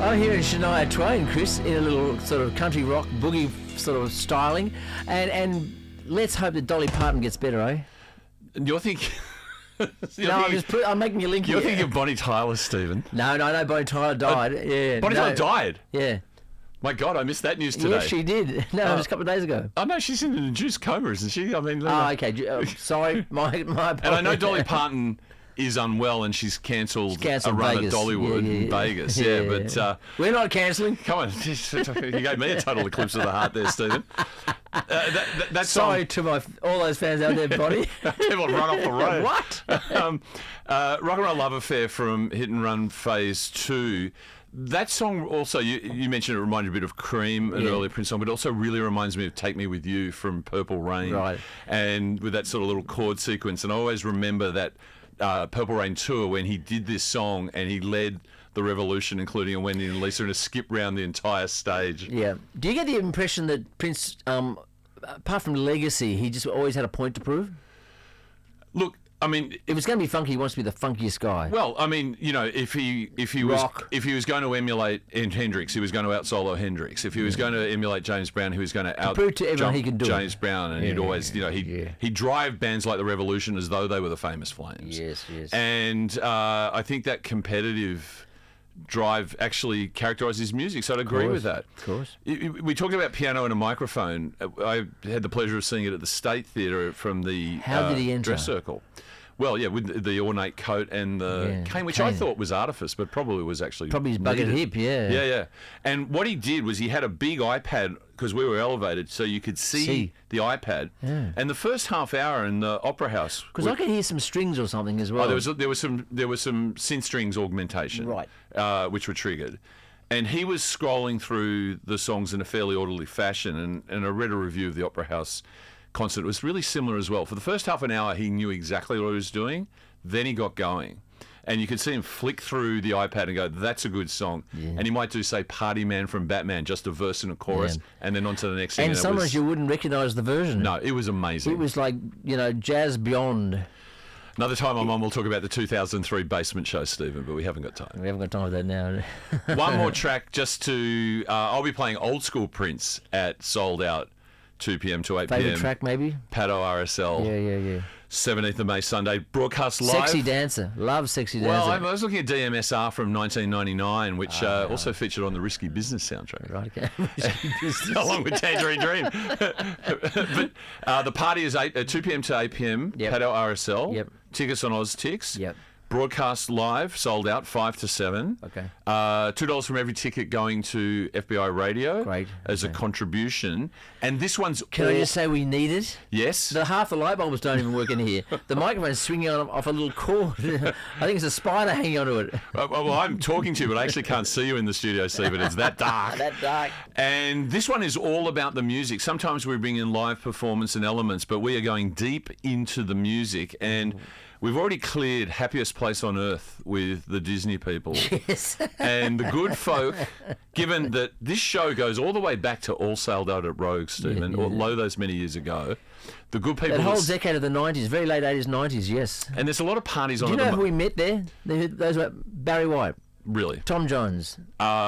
I'm here in Shania Twain, Chris, in a little sort of country rock boogie sort of styling, and let's hope that Dolly Parton gets better, eh? You're thinking... I'm making a link here. You're thinking of Bonnie Tyler, Stephen. No, Bonnie Tyler died. Bonnie Tyler died? Yeah. My God, I missed that news today. Yes, she did. No, it was a couple of days ago. Oh, no, she's in an induced coma, isn't she? I mean... okay. Sorry, my apologies. And I know Dolly Parton is unwell and she's cancelled a run Vegas. at Dollywood in Vegas. Yeah, but... we're not cancelling. Come on. You gave me a total eclipse of the heart there, Stephen. That Sorry song, to all those fans out there, Bonnie. people run off the road. What? Rock and Roll Love Affair from Hit and Run Phase 2. That song also, you mentioned it reminded you a bit of Cream, an earlier Prince song, but it also really reminds me of Take Me With You from Purple Rain. Right. And with that sort of little chord sequence. And I always remember that Purple Rain tour when he did this song and he led the revolution, including a Wendy and Lisa, in a skip round the entire stage. Yeah. Do you get the impression that Prince, apart from legacy, he just always had a point to prove? Look, I mean, if it's going to be funky, he wants to be the funkiest guy. Well, I mean, you know, if he was going to emulate Hendrix, he was going to out solo Hendrix. If he was going to emulate James Brown, he was going to prove to everyone he could do James Brown, and he'd always, you know, he'd drive bands like the Revolution as though they were the Famous Flames. Yes. And I think that competitive drive actually characterised his music, so I'd agree with that. Of course. We talked about piano and a microphone. I had the pleasure of seeing it at the State Theatre from the How did he enter? Dress Circle. Well, yeah, with the ornate coat and the cane, which I thought was artifice, but probably was actually his bucket hip, yeah. Yeah. And what he did was he had a big iPad, because we were elevated, so you could see the iPad. Yeah. And the first half hour in the Opera House, because I could hear some strings or something as well. Oh, there was some synth strings augmentation, right, which were triggered. And he was scrolling through the songs in a fairly orderly fashion, and I read a review of the Opera House concert. It was really similar as well. For the first half an hour, he knew exactly what he was doing. Then he got going. And you could see him flick through the iPad and go, that's a good song. Yeah. And he might do, say, Party Man from Batman, just a verse and a chorus, and then on to the next thing. And sometimes you wouldn't recognise the version. No, it was amazing. It was like, you know, jazz beyond. Another time I'm on, we'll talk about the 2003 Basement Show, Stephen, but we haven't got time. We haven't got time for that now. One more track just to... I'll be playing Old School Prince at Sold Out, 2 p.m. to 8 p.m. Favourite track, maybe? Paddo RSL. Yeah. 17th of May, Sunday. Broadcast live. Sexy Dancer. Love Sexy Dancer. Well, I was looking at DMSR from 1999, which also featured on the Risky Business soundtrack. Right, okay. Risky Business. Along with Tangerine Dream. But the party is 2 p.m. to 8 p.m. Yep. Paddo RSL. Yep. Tickets on OzTix. Yep. Broadcast live, sold out, 5 to 7. Okay. $2 from every ticket going to FBI Radio. Great. As a contribution. And this one's... Can I just say we need it? Yes. Half the light bulbs don't even work in here. The microphone's swinging off a little cord. I think it's a spider hanging onto it. Well, I'm talking to you, but I actually can't see you in the studio, Stephen. It's that dark. That dark. And this one is all about the music. Sometimes we bring in live performance and elements, but we are going deep into the music. And... we've already cleared Happiest Place on Earth with the Disney people. Yes. And the good folk, given that this show goes all the way back to All Sailed Out at Rogue, Stephen, although those many years ago, the good people... that whole decade of the 90s, very late 80s, 90s, yes. And there's a lot of parties on... Do you know who we met there? Those were Barry White. Really? Tom Jones.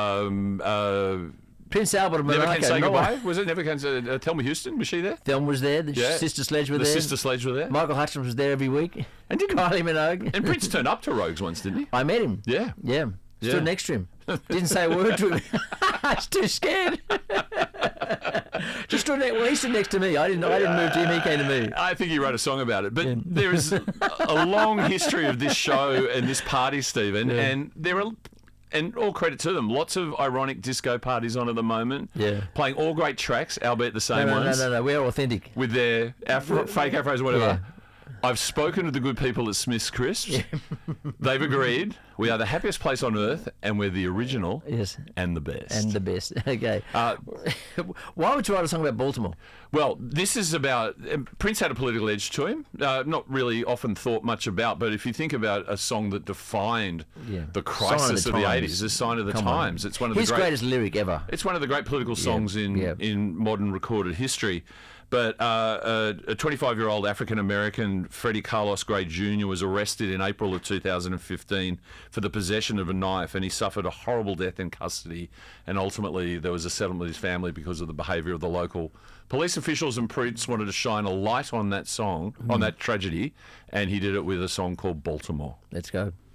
Prince Albert of Never Monaco. Can Say Goodbye? Was it Never Can Say... Thelma Houston, was she there? Thelma was there. The Sister Sledge were there. The Sister Sledge were there. Michael Hutchins was there every week. And didn't Kylie Minogue. And Prince turned up to Rogues once, didn't he? I met him. Yeah. Stood next to him. Didn't say a word to him. I was too scared. Just stood next. Well, he stood next to me. I didn't move to him. He came to me. I think he wrote a song about it. But there is a long history of this show and this party, Stephen. Yeah. And there are... and all credit to them. Lots of ironic disco parties on at the moment. Yeah. Playing all great tracks, albeit the same ones. No. We're authentic. With their fake afros, whatever. Yeah. I've spoken to the good people at Smith's Crisps. Yeah. They've agreed. We are the happiest place on earth, and we're the original and the best. And the best. Okay. Why would you write a song about Baltimore? Well, this is about... Prince had a political edge to him. Not really often thought much about, but if you think about a song that defined the crisis of the 80s, a sign of the times. It's one of his greatest lyric ever. It's one of the great political songs in modern recorded history. But a 25-year-old African-American, Freddie Carlos Gray Jr., was arrested in April of 2015 for the possession of a knife, and he suffered a horrible death in custody. And ultimately, there was a settlement with his family because of the behaviour of the local police officials, and Prince wanted to shine a light on that song, on that tragedy, and he did it with a song called Baltimore. Let's go.